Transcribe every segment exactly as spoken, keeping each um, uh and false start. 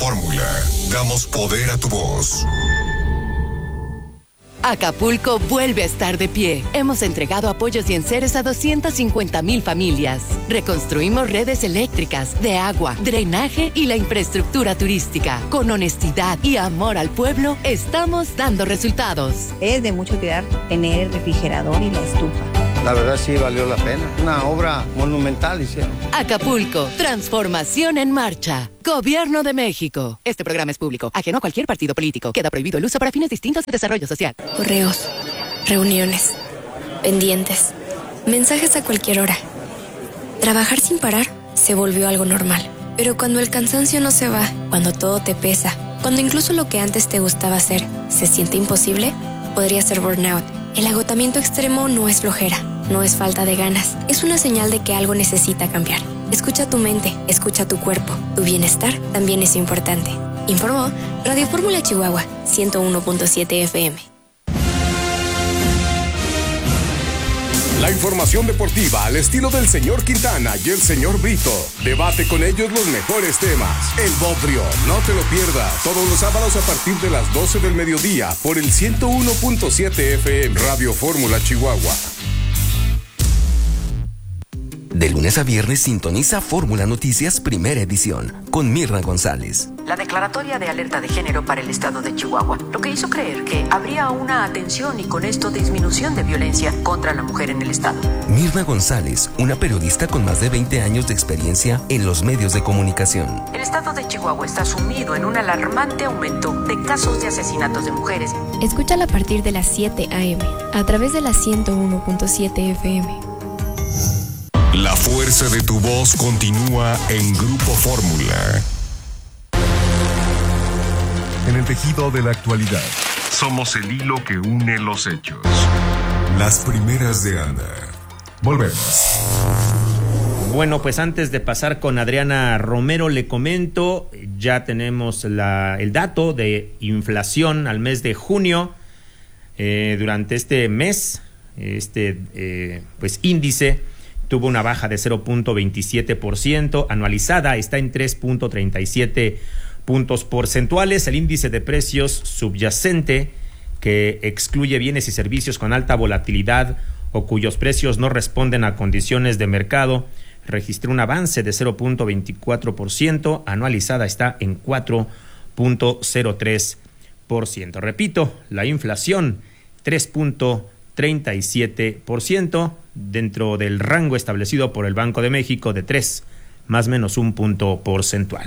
Fórmula, damos poder a tu voz. Acapulco vuelve a estar de pie. Hemos entregado apoyos y enseres a doscientas cincuenta mil familias. Reconstruimos redes eléctricas, de agua, drenaje y la infraestructura turística. Con honestidad y amor al pueblo, estamos dando resultados. Es de mucho cuidar tener el refrigerador y la estufa. La verdad sí valió la pena. Una obra monumental hicieron. Acapulco, transformación en marcha. Gobierno de México. Este programa es público, ajeno a cualquier partido político. Queda prohibido el uso para fines distintos de desarrollo social. Correos, reuniones, pendientes, mensajes a cualquier hora. Trabajar sin parar se volvió algo normal. Pero cuando el cansancio no se va, cuando todo te pesa, cuando incluso lo que antes te gustaba hacer se siente imposible, podría ser burnout. El agotamiento extremo no es flojera, no es falta de ganas, es una señal de que algo necesita cambiar. Escucha tu mente, escucha tu cuerpo, tu bienestar también es importante. Informó Radio Fórmula Chihuahua, ciento uno punto siete F M. La información deportiva al estilo del señor Quintana y el señor Brito. Debate con ellos los mejores temas. El Bodrio, no te lo pierdas. Todos los sábados a partir de las doce del mediodía por el ciento uno punto siete F M. Radio Fórmula Chihuahua. De lunes a viernes sintoniza Fórmula Noticias Primera Edición con Mirna González. La declaratoria de alerta de género para el estado de Chihuahua, lo que hizo creer que habría una atención y con esto disminución de violencia contra la mujer en el estado. Mirna González, una periodista con más de veinte años de experiencia en los medios de comunicación. El estado de Chihuahua está sumido en un alarmante aumento de casos de asesinatos de mujeres. Escúchala a partir de las siete a eme a través de la ciento uno punto siete F M. La fuerza de tu voz continúa en Grupo Fórmula. En el tejido de la actualidad, somos el hilo que une los hechos. Las primeras de Anda. Volvemos. Bueno, pues antes de pasar con Adriana Romero, le comento, ya tenemos la, el dato de inflación al mes de junio. Eh, durante este mes, este eh, pues índice tuvo una baja de cero punto veintisiete por ciento, anualizada está en tres punto treinta y siete puntos porcentuales. El índice de precios subyacente, que excluye bienes y servicios con alta volatilidad o cuyos precios no responden a condiciones de mercado, registró un avance de cero punto veinticuatro por ciento, anualizada está en cuatro punto cero tres por ciento. Repito, la inflación tres punto treinta y siete por ciento, dentro del rango establecido por el Banco de México de tres más menos un punto porcentual.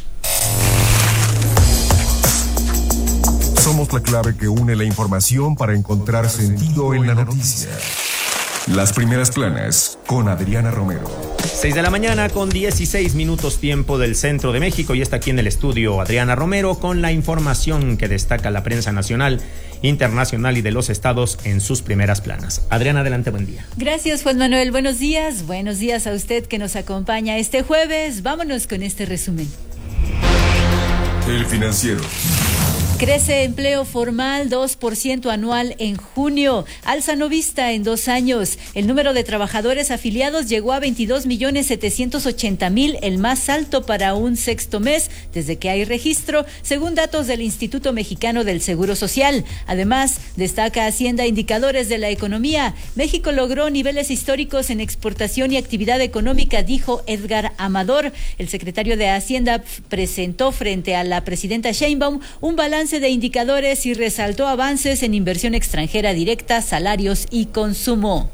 Somos la clave que une la información para encontrar sentido en la noticia. Las primeras planas con Adriana Romero. seis de la mañana con dieciséis minutos tiempo del centro de México, y está aquí en el estudio Adriana Romero con la información que destaca la prensa nacional, internacional y de los estados en sus primeras planas. Adriana, adelante, buen día. Gracias, Juan Manuel, buenos días, buenos días a usted que nos acompaña este jueves. Vámonos con este resumen. El Financiero. Crece empleo formal dos por ciento anual en junio, alza no vista en dos años. El número de trabajadores afiliados llegó a veintidós millones setecientos ochenta mil, el más alto para un sexto mes desde que hay registro, según datos del Instituto Mexicano del Seguro Social. Además, destaca Hacienda indicadores de la economía. México logró niveles históricos en exportación y actividad económica, dijo Edgar Amador. El secretario de Hacienda presentó frente a la presidenta Sheinbaum un balance de indicadores y resaltó avances en inversión extranjera directa, salarios y consumo.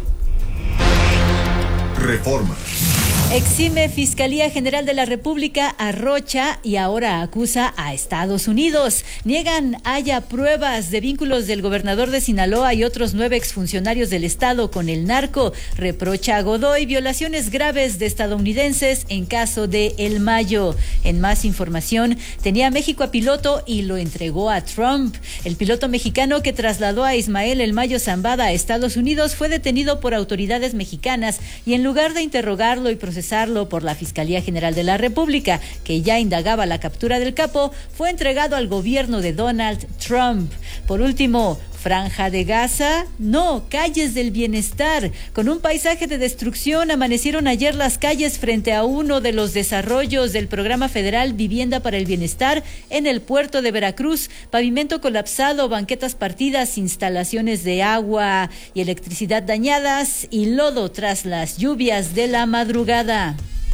Reforma. Exime Fiscalía General de la República a Rocha y ahora acusa a Estados Unidos. Niegan haya pruebas de vínculos del gobernador de Sinaloa y otros nueve exfuncionarios del estado con el narco. Reprocha a Godoy violaciones graves de estadounidenses en caso de El Mayo. En más información, tenía México a piloto y lo entregó a Trump. El piloto mexicano que trasladó a Ismael El Mayo Zambada a Estados Unidos fue detenido por autoridades mexicanas y en lugar de interrogarlo y procesarlo por la Fiscalía General de la República, que ya indagaba la captura del capo, fue entregado al gobierno de Donald Trump. Por último, Franja de Gaza, no, calles del bienestar. Con un paisaje de destrucción amanecieron ayer las calles frente a uno de los desarrollos del Programa Federal Vivienda para el Bienestar en el puerto de Veracruz. Pavimento colapsado, banquetas partidas, instalaciones de agua y electricidad dañadas y lodo tras las lluvias de la madrugada.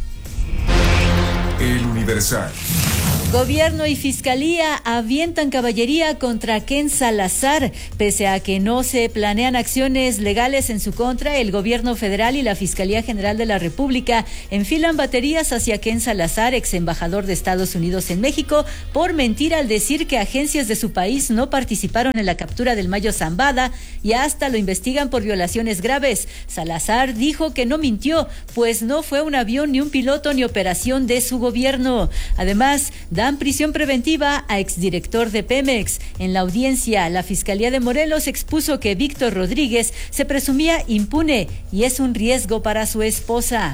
El Universal. Gobierno y Fiscalía avientan caballería contra Ken Salazar. Pese a que no se planean acciones legales en su contra, el Gobierno Federal y la Fiscalía General de la República enfilan baterías hacia Ken Salazar, ex embajador de Estados Unidos en México, por mentir al decir que agencias de su país no participaron en la captura del Mayo Zambada y hasta lo investigan por violaciones graves. Salazar dijo que no mintió, pues no fue un avión, ni un piloto, ni operación de su gobierno. Además, dan prisión preventiva a exdirector de Pemex. En la audiencia, la Fiscalía de Morelos expuso que Víctor Rodríguez se presumía impune y es un riesgo para su esposa.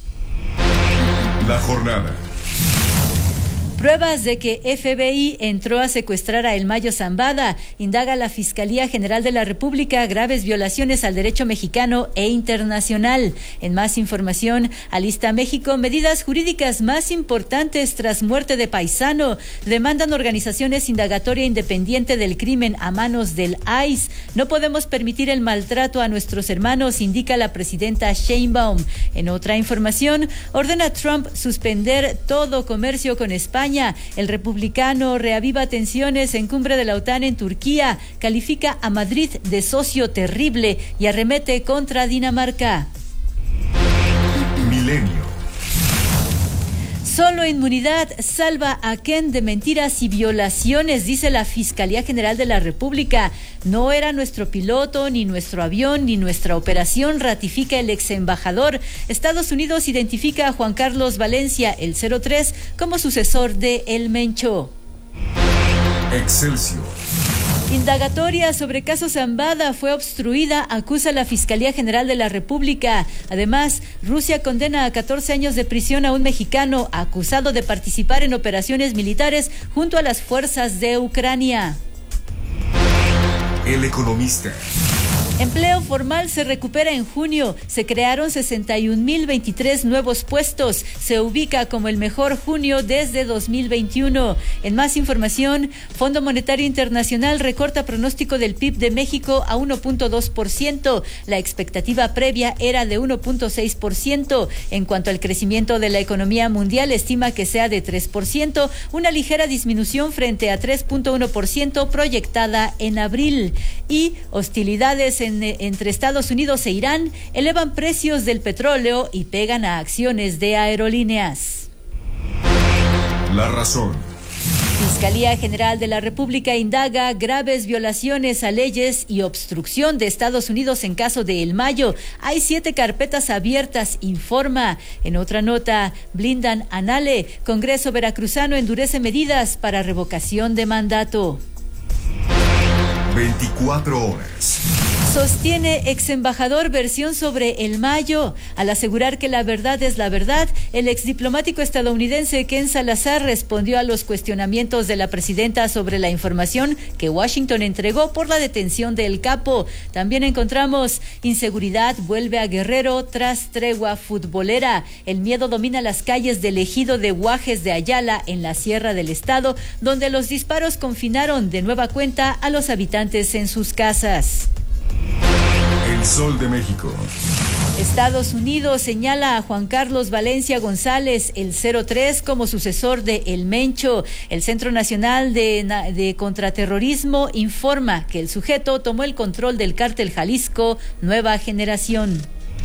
La jornada. Pruebas de que F B I entró a secuestrar a El Mayo Zambada. Indaga la Fiscalía General de la República graves violaciones al derecho mexicano e internacional. En más información, alista México medidas jurídicas más importantes tras muerte de paisano. Demandan organizaciones indagatoria independiente del crimen a manos del I C E. No podemos permitir el maltrato a nuestros hermanos, indica la presidenta Sheinbaum. En otra información, ordena Trump suspender todo comercio con España. El republicano reaviva tensiones en cumbre de la OTAN en Turquía, califica a Madrid de socio terrible y arremete contra Dinamarca. Milenio. Solo inmunidad salva a Ken de mentiras y violaciones, dice la Fiscalía General de la República. No era nuestro piloto, ni nuestro avión, ni nuestra operación, ratifica el ex embajador. Estados Unidos identifica a Juan Carlos Valencia, el cero tres, como sucesor de El Mencho. Excelsior. Indagatoria sobre caso Zambada fue obstruida, acusa la Fiscalía General de la República. Además, Rusia condena a catorce años de prisión a un mexicano acusado de participar en operaciones militares junto a las fuerzas de Ucrania. El Economista. Empleo formal se recupera en junio. Se crearon sesenta y un mil veintitrés nuevos puestos. Se ubica como el mejor junio desde dos mil veintiuno. En más información, Fondo Monetario Internacional recorta pronóstico del P I B de México a uno punto dos por ciento. La expectativa previa era de uno punto seis por ciento. En cuanto al crecimiento de la economía mundial, estima que sea de tres por ciento, una ligera disminución frente a tres punto uno por ciento proyectada en abril. Y hostilidades en entre Estados Unidos e Irán elevan precios del petróleo y pegan a acciones de aerolíneas. La razón. Fiscalía General de la República indaga graves violaciones a leyes y obstrucción de Estados Unidos en caso de El Mayo. Hay siete carpetas abiertas, informa. En otra nota, blindan a Nale. Congreso veracruzano endurece medidas para revocación de mandato. veinticuatro horas. Sostiene ex embajador versión sobre El Mayo. Al asegurar que la verdad es la verdad, el exdiplomático estadounidense Ken Salazar respondió a los cuestionamientos de la presidenta sobre la información que Washington entregó por la detención del capo. También encontramos inseguridad vuelve a Guerrero tras tregua futbolera. El miedo domina las calles del ejido de Guajes de Ayala en la Sierra del Estado, donde los disparos confinaron de nueva cuenta a los habitantes en sus casas. El Sol de México. Estados Unidos señala a Juan Carlos Valencia González, el cero tres, como sucesor de El Mencho. El Centro Nacional de, de Contraterrorismo informa que el sujeto tomó el control del cártel Jalisco Nueva Generación.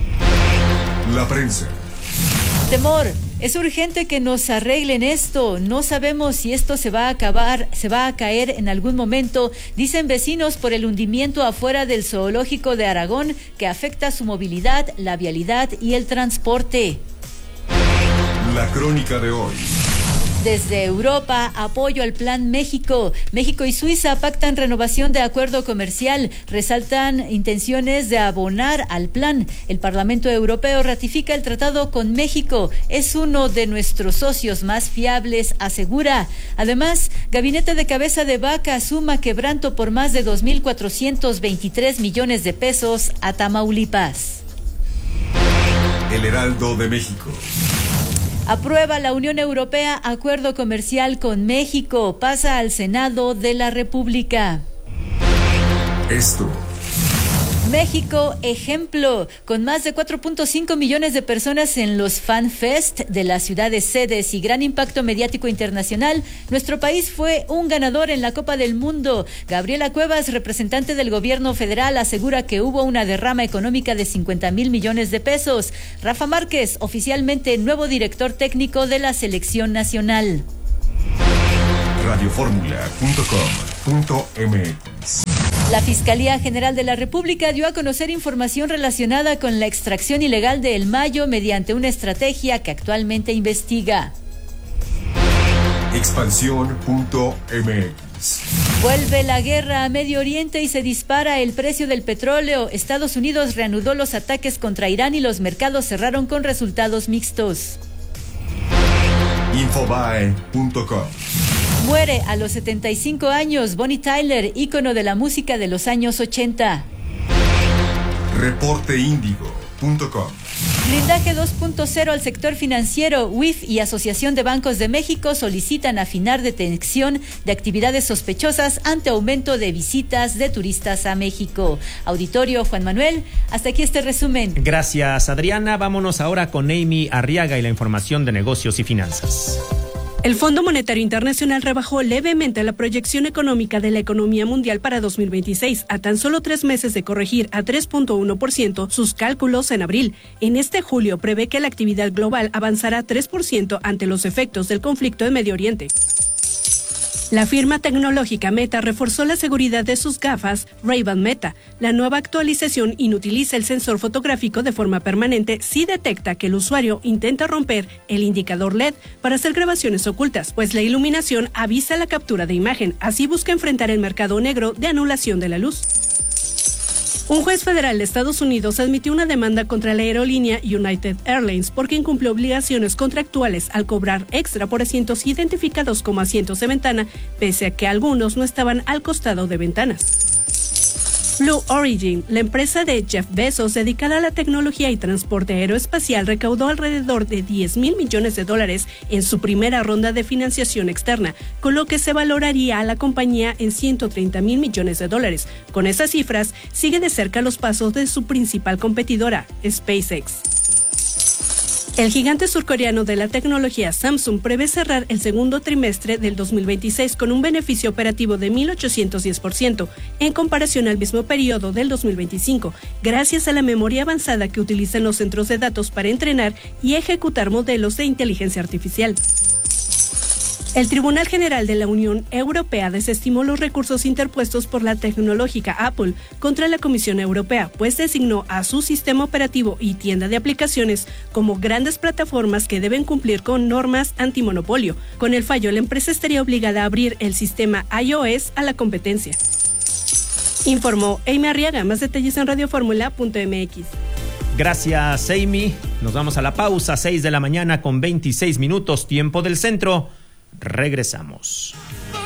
La prensa. Temor. Es urgente que nos arreglen esto. No sabemos si esto se va a acabar, se va a caer en algún momento, dicen vecinos, por el hundimiento afuera del zoológico de Aragón que afecta su movilidad, la vialidad y el transporte. La crónica de hoy. Desde Europa, apoyo al Plan México. México y Suiza pactan renovación de acuerdo comercial. Resaltan intenciones de abonar al plan. El Parlamento Europeo ratifica el tratado con México. Es uno de nuestros socios más fiables, asegura. Además, Gabinete de Cabeza de Vaca suma quebranto por más de dos mil cuatrocientos veintitrés millones de pesos a Tamaulipas. El Heraldo de México. Aprueba la Unión Europea acuerdo comercial con México. Pasa al Senado de la República. Esto. México, ejemplo, con más de cuatro punto cinco millones de personas en los Fan Fest de las ciudades sedes y gran impacto mediático internacional, nuestro país fue un ganador en la Copa del Mundo. Gabriela Cuevas, representante del gobierno federal, asegura que hubo una derrama económica de cincuenta mil millones de pesos. Rafa Márquez, oficialmente nuevo director técnico de la selección nacional. radio fórmula punto com punto m x. La Fiscalía General de la República dio a conocer información relacionada con la extracción ilegal de El Mayo mediante una estrategia que actualmente investiga. expansión punto m x. Vuelve la guerra a Medio Oriente y se dispara el precio del petróleo. Estados Unidos reanudó los ataques contra Irán y los mercados cerraron con resultados mixtos. infobae punto com. Muere a los setenta y cinco años Bonnie Tyler, ícono de la música de los años ochenta. reporte índigo punto com. Blindaje dos punto cero al sector financiero. U I F y Asociación de Bancos de México solicitan afinar detección de actividades sospechosas ante aumento de visitas de turistas a México. Auditorio, Juan Manuel, hasta aquí este resumen. Gracias, Adriana. Vámonos ahora con Amy Arriaga y la información de negocios y finanzas. El Fondo Monetario Internacional rebajó levemente la proyección económica de la economía mundial para dos mil veintiséis, a tan solo tres meses de corregir a tres punto uno por ciento sus cálculos en abril. En este julio prevé que la actividad global avanzará tres por ciento ante los efectos del conflicto en Medio Oriente. La firma tecnológica Meta reforzó la seguridad de sus gafas Ray-Ban Meta. La nueva actualización inutiliza el sensor fotográfico de forma permanente si detecta que el usuario intenta romper el indicador L E D para hacer grabaciones ocultas, pues la iluminación avisa la captura de imagen. Así busca enfrentar el mercado negro de anulación de la luz. Un juez federal de Estados Unidos admitió una demanda contra la aerolínea United Airlines porque incumplió obligaciones contractuales al cobrar extra por asientos identificados como asientos de ventana, pese a que algunos no estaban al costado de ventanas. Blue Origin, la empresa de Jeff Bezos dedicada a la tecnología y transporte aeroespacial, recaudó alrededor de diez mil millones de dólares en su primera ronda de financiación externa, con lo que se valoraría a la compañía en ciento treinta mil millones de dólares. Con esas cifras, sigue de cerca los pasos de su principal competidora, SpaceX. El gigante surcoreano de la tecnología Samsung prevé cerrar el segundo trimestre del dos mil veintiséis con un beneficio operativo de mil ochocientos diez por ciento en comparación al mismo periodo del dos mil veinticinco, gracias a la memoria avanzada que utilizan los centros de datos para entrenar y ejecutar modelos de inteligencia artificial. El Tribunal General de la Unión Europea desestimó los recursos interpuestos por la tecnológica Apple contra la Comisión Europea, pues designó a su sistema operativo y tienda de aplicaciones como grandes plataformas que deben cumplir con normas antimonopolio. Con el fallo, la empresa estaría obligada a abrir el sistema iOS a la competencia. Informó Amy Arriaga. Más detalles en radio fórmula punto m x. Gracias, Amy. Nos vamos a la pausa, seis de la mañana con veintiséis minutos, tiempo del centro. Regresamos.